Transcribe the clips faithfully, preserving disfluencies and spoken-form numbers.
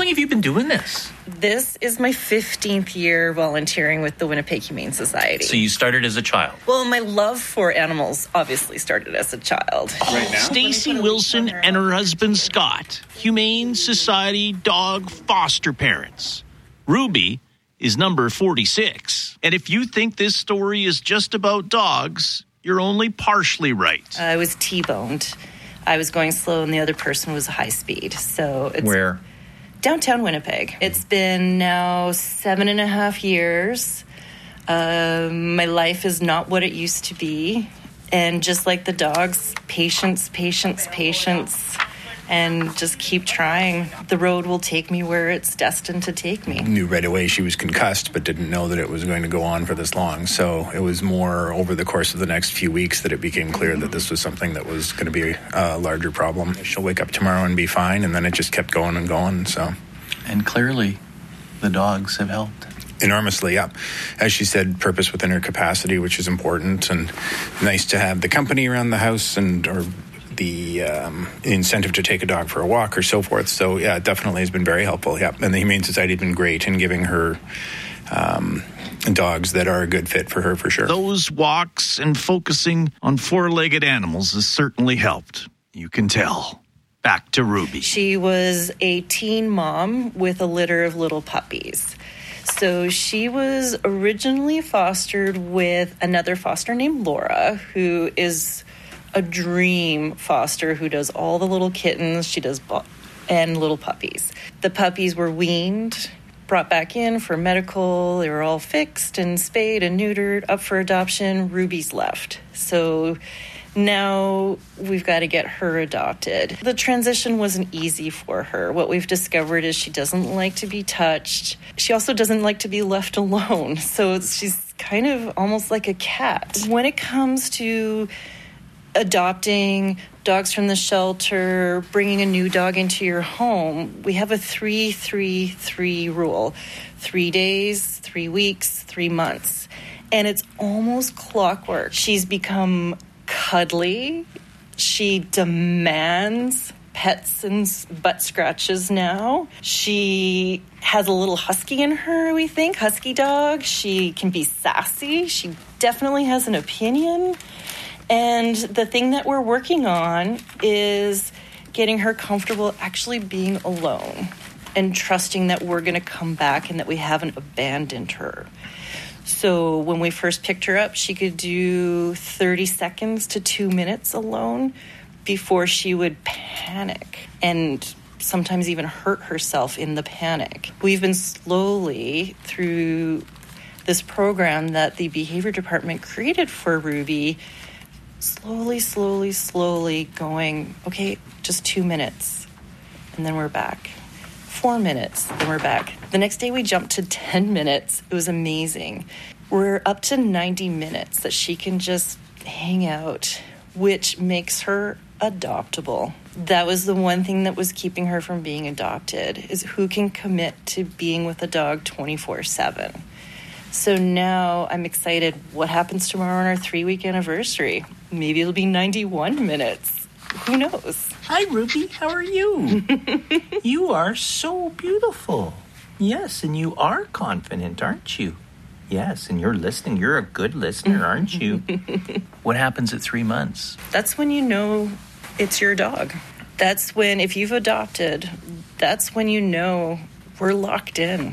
long have you been doing this? This is my fifteenth year volunteering with the Winnipeg Humane Society. So you started as a child? Well, my love for animals obviously started as a child. Right now? Stacy Wilson and her husband Scott, Humane Society dog foster parents. Ruby is number forty-six. And if you think this story is just about dogs, you're only partially right. I was T-boned. I was going slow and the other person was high speed. So it's Where? Downtown Winnipeg. It's been now seven and a half years. Um, my life is not what it used to be. And just like the dogs, patience, patience, patience, and just keep trying. The road will take me where it's destined to take me. Knew right away she was concussed, but didn't know that it was going to go on for this long. So it was more over the course of the next few weeks that it became clear that this was something that was going to be a larger problem. She'll wake up tomorrow and be fine, and then it just kept going and going. So, And clearly, the dogs have helped. Enormously, yeah. As she said, purpose within her capacity, which is important, and nice to have the company around the house and or the um, incentive to take a dog for a walk or so forth. So, yeah, it definitely has been very helpful, yeah. And the Humane Society has been great in giving her um, dogs that are a good fit for her, for sure. Those walks and focusing on four-legged animals has certainly helped. You can tell. Back to Ruby. She was a teen mom with a litter of little puppies. So she was originally fostered with another foster named Laura, who is a dream foster who does all the little kittens. She does bo- and little puppies. The puppies were weaned, brought back in for medical. They were all fixed and spayed and neutered, up for adoption. Ruby's left. So now we've got to get her adopted. The transition wasn't easy for her. What we've discovered is she doesn't like to be touched. She also doesn't like to be left alone. So she's kind of almost like a cat. When it comes to adopting dogs from the shelter, bringing a new dog into your home, we have a three, three, three rule. Three days, three weeks, three months. And it's almost clockwork. She's become cuddly. She demands pets and butt scratches now. She has a little husky in her, we think, husky dog. She can be sassy. She definitely has an opinion. And the thing that we're working on is getting her comfortable actually being alone and trusting that we're going to come back and that we haven't abandoned her. So when we first picked her up, she could do thirty seconds to two minutes alone before she would panic and sometimes even hurt herself in the panic. We've been slowly, through this program that the behavior department created for Ruby, slowly, slowly, slowly going, okay, just two minutes, and then we're back. Four minutes, then we're back. The next day we jumped to ten minutes. It was amazing. We're up to ninety minutes that she can just hang out, which makes her adoptable. That was the one thing that was keeping her from being adopted, is who can commit to being with a dog twenty-four seven. So now I'm excited. What happens tomorrow on our three-week anniversary? Maybe it'll be ninety-one minutes. Who knows? Hi, Ruby. How are you? You are so beautiful. Yes, and you are confident, aren't you? Yes, and you're listening. You're a good listener, aren't you? What happens at three months? That's when you know it's your dog. That's when, if you've adopted, that's when you know we're locked in.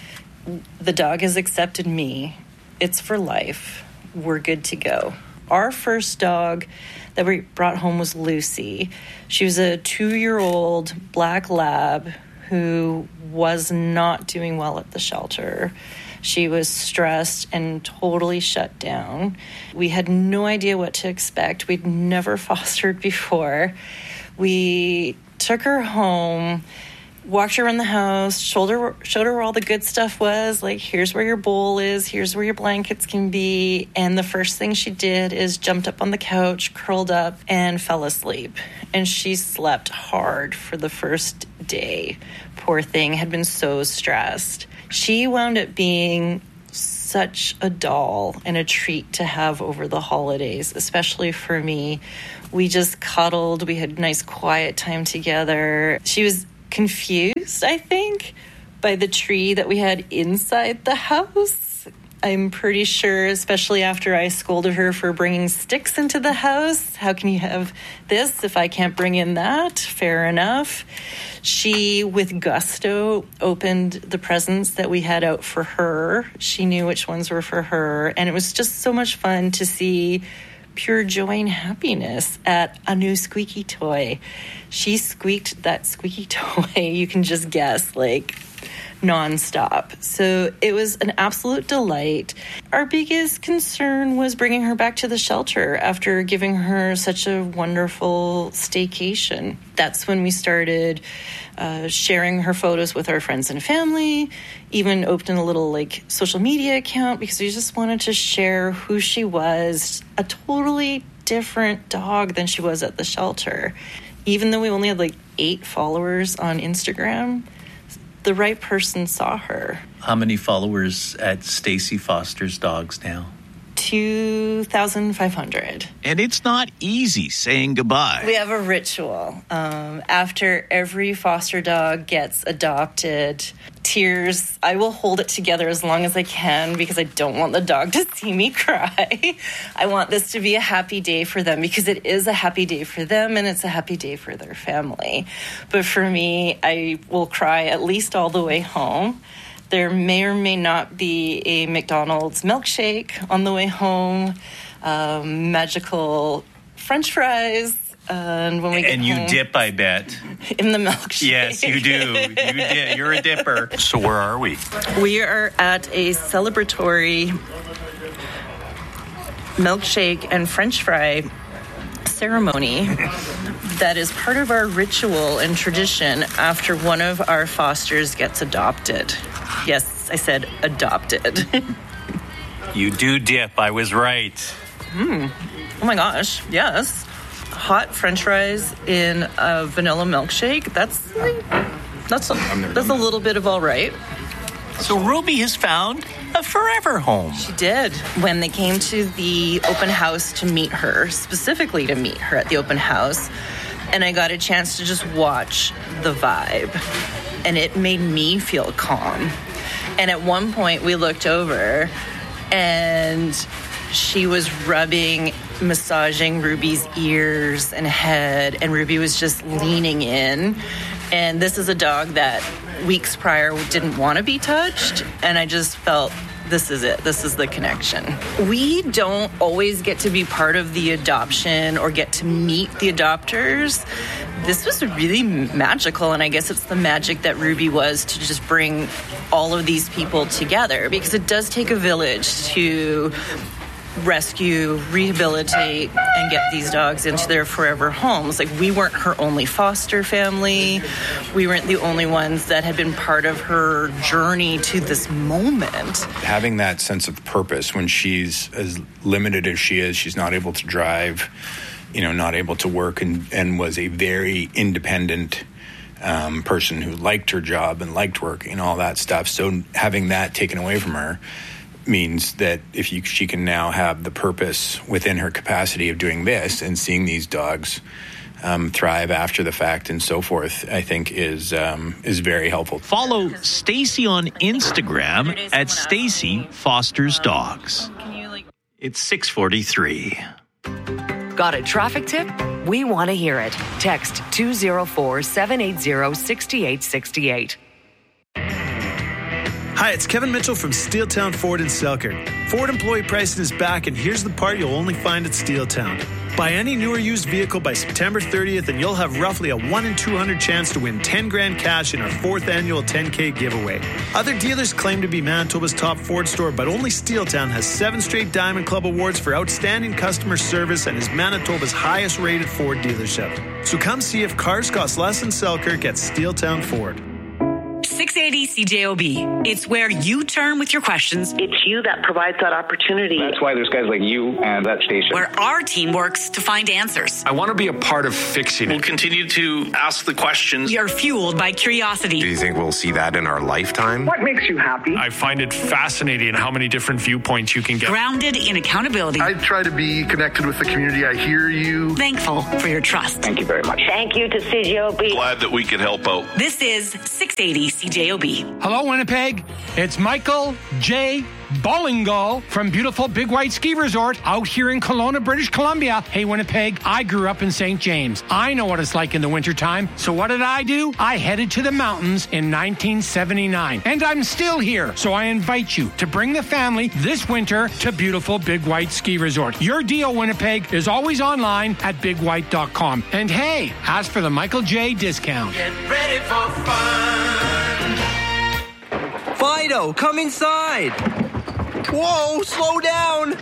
The dog has accepted me. It's for life. We're good to go. Our first dog that we brought home was Lucy. She was a two-year-old black lab who was not doing well at the shelter. She was stressed and totally shut down. We had no idea what to expect. We'd never fostered before. We took her home, walked her around the house, showed her, showed her where all the good stuff was, like, here's where your bowl is, here's where your blankets can be. And the first thing she did is jumped up on the couch, curled up, and fell asleep. And she slept hard for the first day. Poor thing, had been so stressed. She wound up being such a doll and a treat to have over the holidays, especially for me. We just cuddled. We had nice quiet time together. She was confused, I think, by the tree that we had inside the house. I'm pretty sure, especially after I scolded her for bringing sticks into the house. How can you have this if I can't bring in that? Fair enough. She, with gusto, opened the presents that we had out for her. She knew which ones were for her. And it was just so much fun to see pure joy and happiness at a new squeaky toy. She squeaked that squeaky toy, you can just guess, like, nonstop. So it was an absolute delight. Our biggest concern was bringing her back to the shelter after giving her such a wonderful staycation. That's when we started uh, sharing her photos with our friends and family, even opened a little like social media account because we just wanted to share who she was, a totally different dog than she was at the shelter. Even though we only had like eight followers on Instagram, the right person saw her. How many followers at Stacy Foster's Dogs now? two thousand five hundred. And it's not easy saying goodbye. We have a ritual. Um, after every foster dog gets adopted, tears, I will hold it together as long as I can because I don't want the dog to see me cry. I want this to be a happy day for them because it is a happy day for them and it's a happy day for their family. But for me, I will cry at least all the way home. There may or may not be a McDonald's milkshake on the way home, um, magical French fries, uh, and when we get and you home, dip, I bet. In the milkshake. Yes, you do. You dip. You're a dipper. So where are we? We are at a celebratory milkshake and French fry ceremony that is part of our ritual and tradition after one of our fosters gets adopted. Yes, I said adopted. You do dip. I was right. Mm. Oh my gosh, yes. Hot French fries in a vanilla milkshake. That's that's a, that's a little bit of all right. So Ruby has found a forever home. She did. When they came to the open house to meet her, specifically to meet her at the open house, and I got a chance to just watch the vibe, and it made me feel calm. And at one point we looked over and she was rubbing, massaging Ruby's ears and head, and Ruby was just leaning in. And this is a dog that weeks prior didn't want to be touched, and I just felt this is it. This is the connection. We don't always get to be part of the adoption or get to meet the adopters. This was really magical, and I guess it's the magic that Ruby was to just bring all of these people together, because it does take a village to rescue, rehabilitate, and get these dogs into their forever homes. Like, we weren't her only foster family. We weren't the only ones that had been part of her journey to this moment. Having that sense of purpose when she's as limited as she is, she's not able to drive, you know, not able to work, and, and was a very independent um, person who liked her job and liked work and all that stuff. So having that taken away from her means that if you, she can now have the purpose within her capacity of doing this and seeing these dogs um, thrive after the fact and so forth, I think is um, is very helpful. Follow Stacy on Instagram at Stacy Foster's Dogs. It's six forty-three. Got a traffic tip? We want to hear it. Text two oh four, seven eight oh, six eight six eight. Hi, it's Kevin Mitchell from Steeltown Ford in Selkirk. Ford employee pricing is back, and here's the part you'll only find at Steeltown. Buy any new or used vehicle by September thirtieth, and you'll have roughly a one in two hundred chance to win ten grand cash in our fourth annual ten K giveaway. Other dealers claim to be Manitoba's top Ford store, but only Steeltown has seven straight Diamond Club awards for outstanding customer service and is Manitoba's highest rated Ford dealership. So come see if cars cost less in Selkirk at Steeltown Ford. six eighty C J O B. It's where you turn with your questions. It's you that provides that opportunity. That's why there's guys like you and that station. Where our team works to find answers. I want to be a part of fixing it. We'll continue to ask the questions. You're fueled by curiosity. Do you think we'll see that in our lifetime? What makes you happy? I find it fascinating how many different viewpoints you can get. Grounded in accountability. I try to be connected with the community. I hear you. Thankful for your trust. Thank you very much. Thank you to C J O B. Glad that we could help out. This is six eighty C J O B. Hello, Winnipeg. It's Michael J. Bowlingal from beautiful Big White Ski Resort out here in Kelowna, British Columbia. Hey, Winnipeg, I grew up in Saint James. I know what it's like in the wintertime. So what did I do? I headed to the mountains in nineteen seventy-nine. And I'm still here. So I invite you to bring the family this winter to beautiful Big White Ski Resort. Your deal, Winnipeg, is always online at big white dot com. And hey, ask for the Michael J. discount. Get ready for fun. Fido, come inside. Whoa, slow down!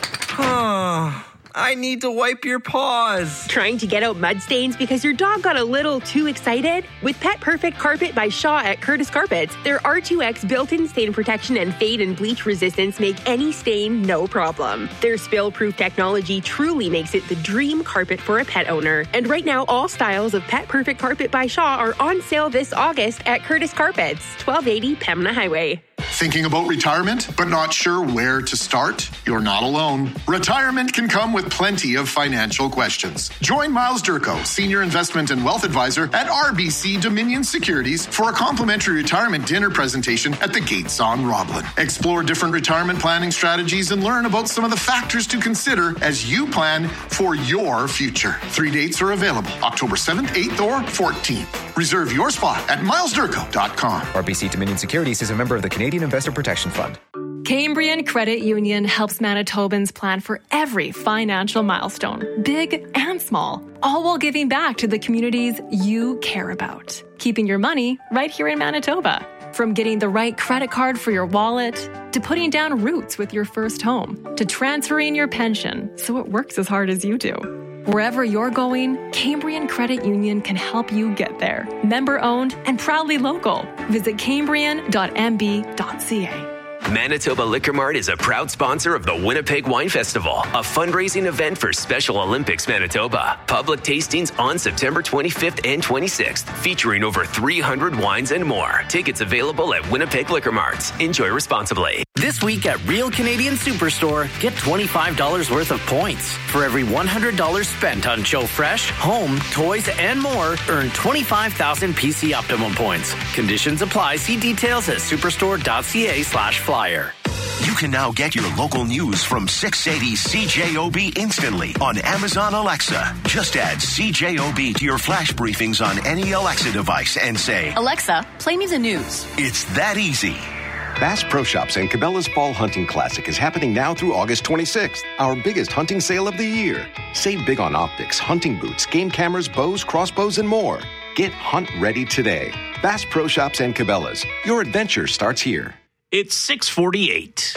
I need to wipe your paws. Trying to get out mud stains because your dog got a little too excited? With Pet Perfect Carpet by Shaw at Curtis Carpets, their R two X built-in stain protection and fade and bleach resistance make any stain no problem. Their spill-proof technology truly makes it the dream carpet for a pet owner. And right now, all styles of Pet Perfect Carpet by Shaw are on sale this August at Curtis Carpets, twelve eighty Pembina Highway. Thinking about retirement, but not sure where to start? You're not alone. Retirement can come with plenty of financial questions. Join Miles Durko, Senior Investment and Wealth Advisor at R B C Dominion Securities for a complimentary retirement dinner presentation at the Gates on Roblin. Explore different retirement planning strategies and learn about some of the factors to consider as you plan for your future. Three dates are available, October seventh, eighth, or fourteenth. Reserve your spot at miles durko dot com. R B C Dominion Securities is a member of the Canadian Investor Protection Fund. Cambrian Credit Union helps Manitobans plan for every financial milestone, big and small, all while giving back to the communities you care about. Keeping your money right here in Manitoba. From getting the right credit card for your wallet, to putting down roots with your first home, to transferring your pension so it works as hard as you do. Wherever you're going, Cambrian Credit Union can help you get there. Member owned and proudly local. Visit cambrian dot m b dot c a. Manitoba Liquor Mart is a proud sponsor of the Winnipeg Wine Festival, a fundraising event for Special Olympics Manitoba. Public tastings on September twenty-fifth and twenty-sixth, featuring over three hundred wines and more. Tickets available at Winnipeg Liquor Marts. Enjoy responsibly. This week at Real Canadian Superstore, get twenty-five dollars worth of points. For every one hundred dollars spent on Joe Fresh, home, toys, and more, earn twenty-five thousand P C Optimum points. Conditions apply. See details at superstore dot c a slash flyer. You can now get your local news from six eighty C J O B instantly on Amazon Alexa. Just add C J O B to your flash briefings on any Alexa device and say, Alexa, play me the news. It's that easy. Bass Pro Shops and Cabela's Fall Hunting Classic is happening now through August twenty-sixth, our biggest hunting sale of the year. Save big on optics, hunting boots, game cameras, bows, crossbows, and more. Get hunt ready today. Bass Pro Shops and Cabela's. Your adventure starts here. It's six forty-eight.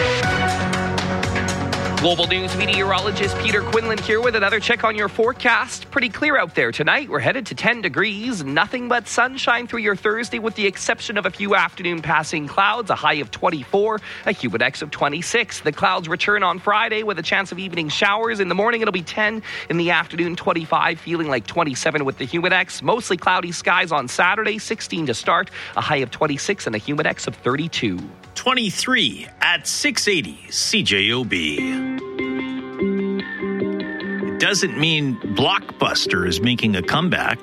Global News meteorologist Peter Quinlan here with another check on your forecast. Pretty clear out there tonight. We're headed to ten degrees. Nothing but sunshine through your Thursday with the exception of a few afternoon passing clouds. A high of twenty-four, a humid index of twenty-six. The clouds return on Friday with a chance of evening showers. In the morning, it'll be ten. In the afternoon, twenty-five, feeling like twenty-seven with the humid index. Mostly cloudy skies on Saturday, sixteen to start. A high of twenty-six and a humid index of thirty-two. twenty-three at six eighty C J O B. It doesn't mean Blockbuster is making a comeback.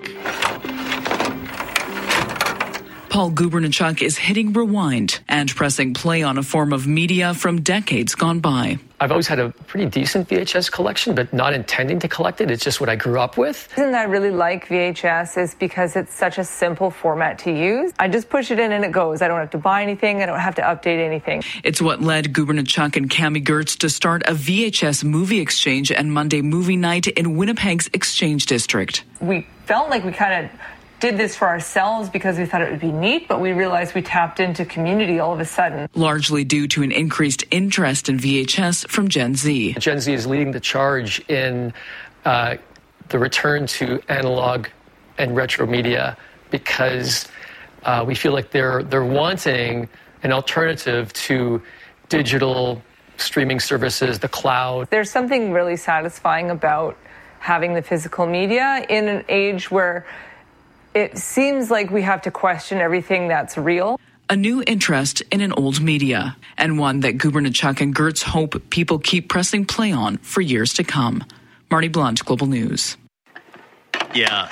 Paul Gubernichuk is hitting rewind and pressing play on a form of media from decades gone by. I've always had a pretty decent V H S collection, but not intending to collect it. It's just what I grew up with. The reason I really like V H S is because it's such a simple format to use. I just push it in and it goes. I don't have to buy anything. I don't have to update anything. It's what led Gubernichuk and Cammie Gertz to start a V H S movie exchange and Monday movie night in Winnipeg's Exchange District. We felt like we kind of did this for ourselves because we thought it would be neat, but we realized we tapped into community all of a sudden. Largely due to an increased interest in V H S from Gen Z. Gen Z is leading the charge in uh, the return to analog and retro media because Uh, we feel like they're they're wanting an alternative to digital streaming services, the cloud. There's something really satisfying about having the physical media in an age where it seems like we have to question everything that's real. A new interest in an old media, and one that Gubernichuk and Gertz hope people keep pressing play on for years to come. Marty Blunt, Global News. Yeah.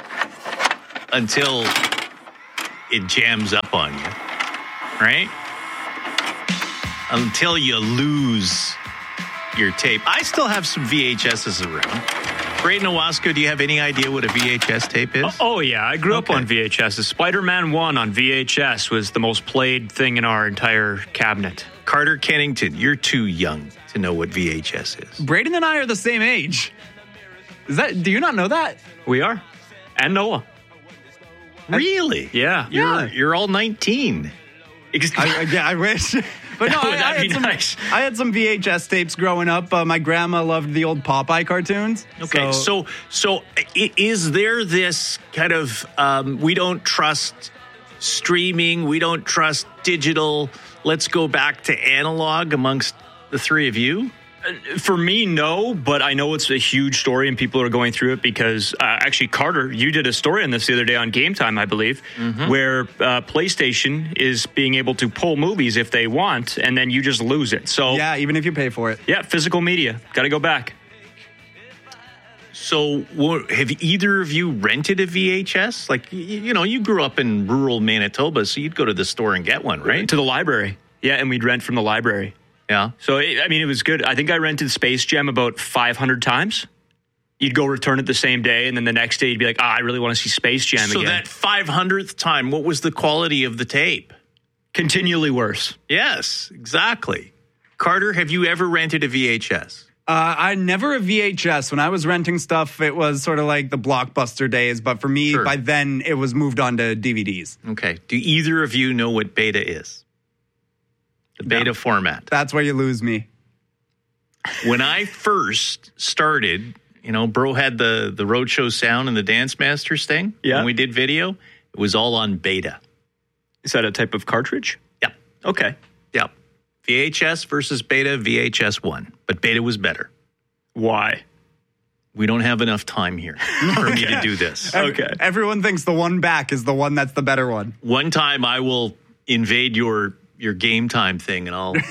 Until it jams up on you, right? Until you lose your tape. I still have some V H S's around. Braden Owasco, do you have any idea what a V H S tape is? Oh, yeah. I grew Okay. up on V H S. Spider-Man one on V H S was the most played thing in our entire cabinet. Carter Kennington, you're too young to know what V H S is. Braden and I are the same age. Is that? Do you not know that? We are. And Noah. Really? Yeah. You're, Yeah. you're all nineteen. I, I- yeah, I wish. But no, I, Would I, that had be some, nice? I had some V H S tapes growing up. Uh, my grandma loved the old Popeye cartoons. Okay, so so, i- is there this kind of um, we don't trust streaming, we don't trust digital, let's go back to analog amongst the three of you? For me, no, but I know it's a huge story and people are going through it because uh, actually, Carter, you did a story on this the other day on Game Time, I believe, Mm-hmm. where uh, PlayStation is being able to pull movies if they want, and then you just lose it. So yeah, even if you pay for it. Yeah, physical media. Got to go back. So, wha- have either of you rented a V H S? Like, y- you know, you grew up in rural Manitoba, so you'd go to the store and get one, right? To the library. Yeah, and we'd rent from the library. Yeah. So, it, I mean, it was good. I think I rented Space Jam about five hundred times. You'd go return it the same day, and then the next day you'd be like, ah, I really want to see Space Jam So again. that five hundredth time, what was the quality of the tape? Continually worse. Yes, exactly. Carter, have you ever rented a V H S? Uh, I never a V H S. When I was renting stuff, it was sort of like the Blockbuster days. But for me, Sure. by then, it was moved on to D V Ds. Okay. Do either of you know what beta is? The beta No. format. That's where you lose me. When I first started, you know, Bro had the, the Roadshow Sound and the Dance Masters thing. Yeah. When we did video, it was all on beta. Is that a type of cartridge? Yeah. Okay. Yeah. V H S versus beta, V H S won. But beta was better. Why? We don't have enough time here for me to do this. Ev- Everyone thinks the one back is the one that's the better one. One time I will invade your your game time thing and I'll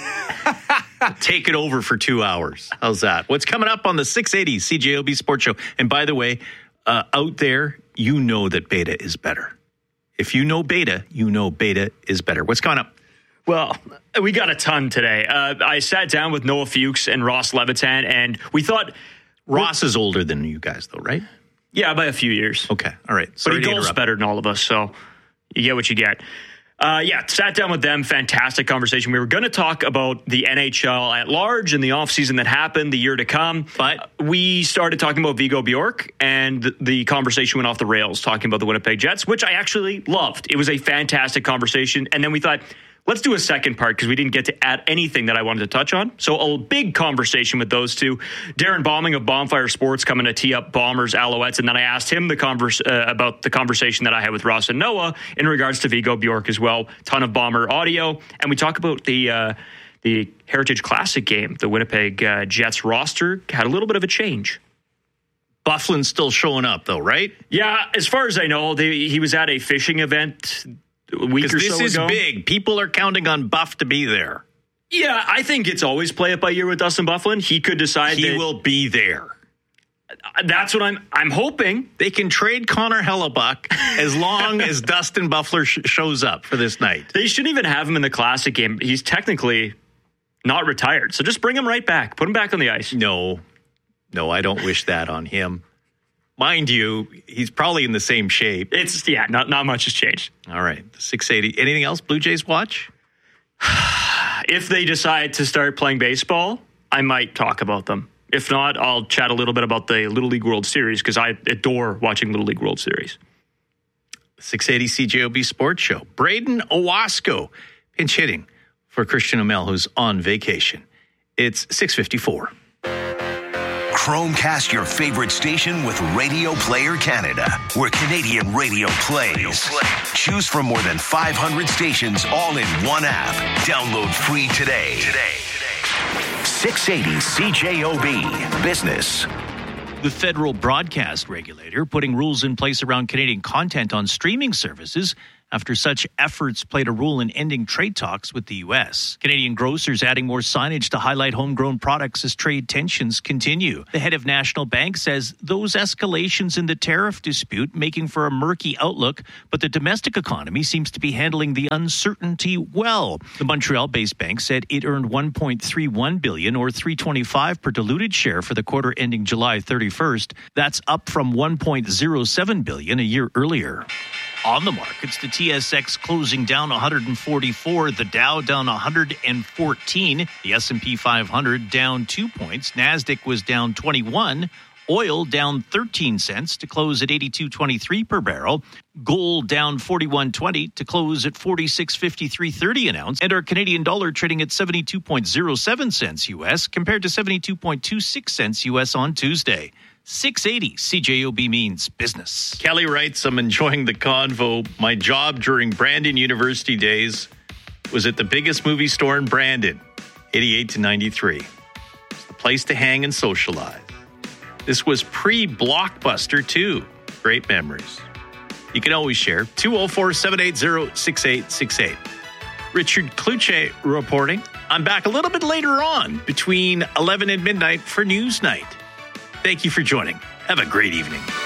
take it over for two hours. How's that? What's coming up on the six eighty C J O B Sports Show? And by the way, uh, out there, you know that beta is better. If you know beta, you know beta is better. What's coming up? Well, we got a ton today. Uh, I sat down with Noah Fuchs and Ross Levitan, and we thought... Ross is older than you guys, though, right? Yeah, by a few years. Okay, all right. But Sorry he to golfs interrupt. better than all of us, so you get what you get. Uh, yeah, sat down with them. Fantastic conversation. We were going to talk about the N H L at large and the offseason that happened, the year to come. But we started talking about Vigo Bjork, and the, the conversation went off the rails, talking about the Winnipeg Jets, which I actually loved. It was a fantastic conversation. And then we thought, let's do a second part because we didn't get to add anything that I wanted to touch on. So a big conversation with those two. Darren Bombing of Bonfire Sports coming to tee up Bombers, Alouettes. And then I asked him the converse, uh, about the conversation that I had with Ross and Noah in regards to Vigo Bjork as well. Ton of Bomber audio. And we talk about the uh, the Heritage Classic game. The Winnipeg uh, Jets roster had a little bit of a change. Bufflin's still showing up, though, right? Yeah, as far as I know, they, he was at a fishing event a week or This so is ago. big. People are counting on Buff to be there. Yeah, I think it's always play it by ear with Dustin Bufflin. He could decide He that, will be there. That's what I'm. I'm hoping they can trade Connor Hellebuck as long as Dustin Buffler sh- shows up for this night. They shouldn't even have him in the Classic game. He's technically not retired, so just bring him right back. Put him back on the ice. No, no, I don't wish that on him. Mind you, he's probably in the same shape. It's yeah, not not much has changed. All right, six eighty. Anything else? Blue Jays watch? If they decide to start playing baseball, I might talk about them. If not, I'll chat a little bit about the Little League World Series because I adore watching Little League World Series. six eighty C J O B Sports Show. Braden Owasco pinch hitting for Christian Amell, who's on vacation. It's six fifty-four. Chromecast your favorite station with Radio Player Canada, where Canadian radio plays. Choose from more than five hundred stations all in one app. Download free today. Today. six eighty C J O B Business. The federal broadcast regulator putting rules in place around Canadian content on streaming services after such efforts played a role in ending trade talks with the U S. Canadian grocers adding more signage to highlight homegrown products as trade tensions continue. The head of National Bank says those escalations in the tariff dispute making for a murky outlook, but the domestic economy seems to be handling the uncertainty well. The Montreal-based bank said it earned one point three one billion dollars or three dollars and twenty-five cents per diluted share for the quarter ending July thirty-first. That's up from one point zero seven billion dollars a year earlier. On the markets, the T S X closing down one hundred forty-four, the Dow down one hundred fourteen, the S and P five hundred down two points, NASDAQ was down twenty-one, oil down thirteen cents to close at eighty-two twenty-three per barrel, gold down forty-one twenty to close at forty-six fifty-three thirty an ounce, and our Canadian dollar trading at seventy-two point zero seven cents U S compared to seventy-two point two six cents U S on Tuesday. six eighty C J O B means business. Kelly writes, I'm enjoying the convo. My job during Brandon University days was at the biggest movie store in Brandon, eighty-eight to ninety-three. It's the place to hang and socialize. This was pre-Blockbuster, too. Great memories. You can always share. two oh four, seven eight zero, six eight six eight. Richard Kluche reporting. I'm back a little bit later on between eleven and midnight for News Night. Thank you for joining. Have a great evening.